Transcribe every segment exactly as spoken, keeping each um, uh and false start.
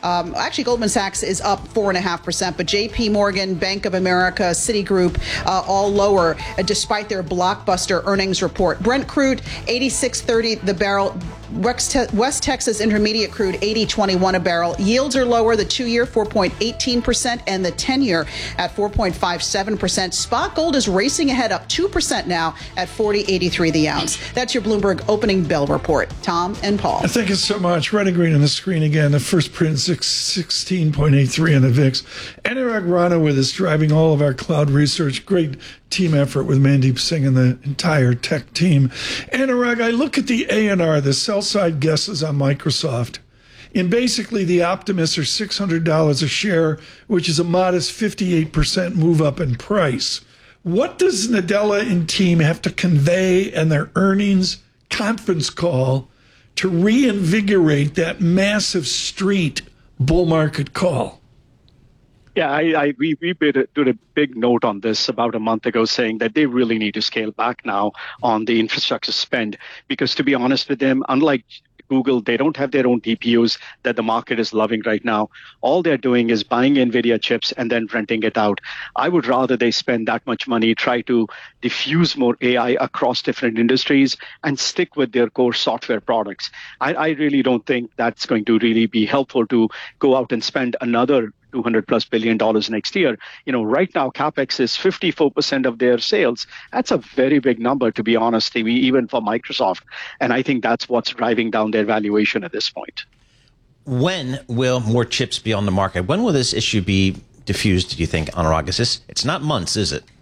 Um, actually, Goldman Sachs is up four point five percent, but J P Morgan, Bank of America, Citigroup, uh, all lower uh, despite their blockbuster earnings report. Brent crude, eighty-six thirty the barrel. West, Te- West Texas Intermediate crude, eighty twenty-one a barrel. Yields are lower, the two-year four point one eight percent and the ten-year at four point five seven percent. Spot gold is racing ahead, up two percent now at forty eighty-three the ounce. That's your Bloomberg opening bell report. Tom and Paul. Thank you so much. Red and green on the screen again. The first print, sixteen point eight three on the V I X. Anurag Rana with us, driving all of our cloud research. Great team effort with Mandeep Singh and the entire tech team. Anurag, I look at the A N R, the sell-side guesses on Microsoft, and basically the optimists are six hundred dollars a share, which is a modest fifty-eight percent move up in price. What does Nadella and team have to convey in their earnings conference call to reinvigorate that massive street bull market call? Yeah, I, I we we did a, did a big note on this about a month ago, saying that they really need to scale back now on the infrastructure spend, because to be honest with them, unlike Google, they don't have their own G P Us that the market is loving right now. All they're doing is buying NVIDIA chips and then renting it out. I would rather they spend that much money, try to diffuse more A I across different industries and stick with their core software products. I, I really don't think that's going to really be helpful to go out and spend another two hundred plus billion dollars next year. You know, right now, CapEx is fifty-four percent of their sales. That's a very big number, to be honest, even for Microsoft. And I think that's what's driving down their valuation at this point. When will more chips be on the market? When will this issue be diffused, do you think, Anurag? Is this, it's not months, is it?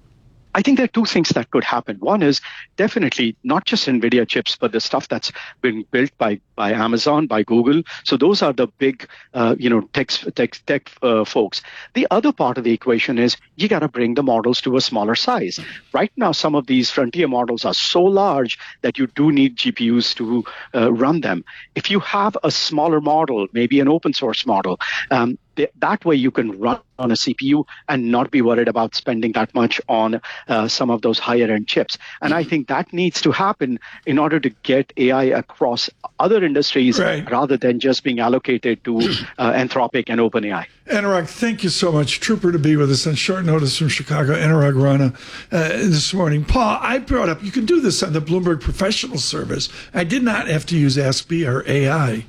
I think there are two things that could happen. One is definitely not just NVIDIA chips, but the stuff that's been built by, by Amazon, by Google. So those are the big, uh, you know, tech, tech, tech uh, folks. The other part of the equation is you got to bring the models to a smaller size. Right now, some of these frontier models are so large that you do need G P Us to uh, run them. If you have a smaller model, maybe an open source model, um, that way you can run on a C P U and not be worried about spending that much on uh, some of those higher end chips. And I think that needs to happen in order to get A I across other industries, right, rather than just being allocated to uh, Anthropic and OpenAI. Anurag, thank you so much. Trooper to be with us on short notice from Chicago. Anurag Rana uh, this morning. Paul, I brought up, you can do this on the Bloomberg Professional Service. I did not have to use Ask B or A I.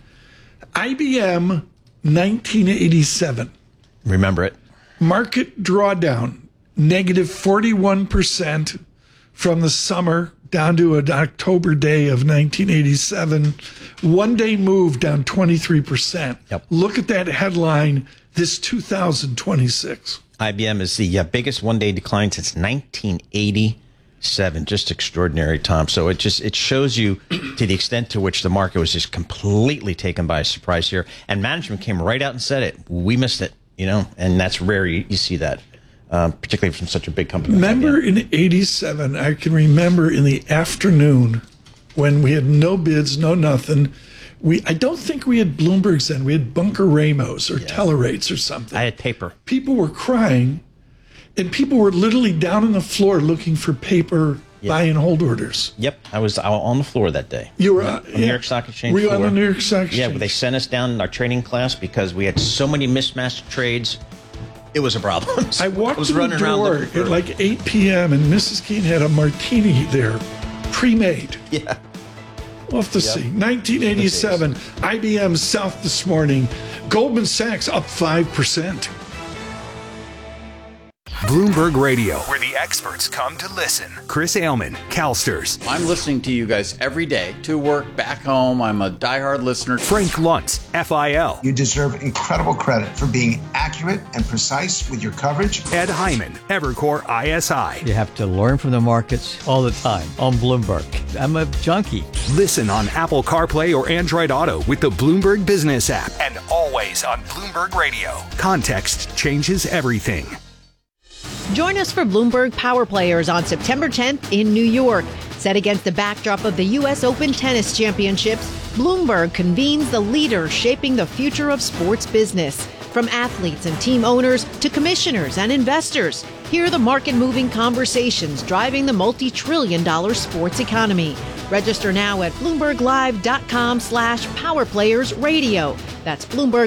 I B M nineteen eighty-seven. Remember it. Market drawdown, negative forty-one percent from the summer down to an October day of nineteen eighty-seven. One day move down twenty-three percent. Yep. Look at that headline, this two thousand twenty-six. I B M is the uh, biggest one-day decline since nineteen eighty-seven. Just extraordinary, Tom. So it just it shows you to the extent to which the market was just completely taken by surprise here. And management came right out and said it. We missed it, you know, and that's rare. You, you see that, um, particularly from such a big company. Remember in eighty-seven, I can remember in the afternoon when we had no bids, no nothing. We I don't think we had Bloomberg's then. We had Bunker Ramos or yeah. Telerates or something. I had paper. People were crying. And people were literally down on the floor looking for paper yep. buy and hold orders. Yep, I was on the floor that day. You were on uh, the yeah. New York Stock Exchange Were you floor. on the New York Stock Exchange? Yeah, but they sent us down in our trading class because we had so many mismatched trades. It was a problem. So I walked I was to the running door around at like eight p.m. and Missus Keene had a martini there, pre-made. Yeah. We'll have to yep. see. nineteen eighty-seven, I B M south this morning. Goldman Sachs up five percent. Bloomberg Radio, where the experts come to listen. Chris Ailman, CalSTRS. I'm listening to you guys every day, to work, back home. I'm a diehard listener. Frank Luntz, F I L. You deserve incredible credit for being accurate and precise with your coverage. Ed Hyman, Evercore I S I. You have to learn from the markets all the time on Bloomberg. I'm a junkie. Listen on Apple CarPlay or Android Auto with the Bloomberg Business app. And always on Bloomberg Radio. Context changes everything. Join us for Bloomberg Power Players on September tenth in New York. Set against the backdrop of the U S Open Tennis Championships, Bloomberg convenes the leaders shaping the future of sports business. From athletes and team owners to commissioners and investors, hear the market-moving conversations driving the multi-trillion dollar sports economy. Register now at bloomberg live dot com slash power players radio. That's Bloomberg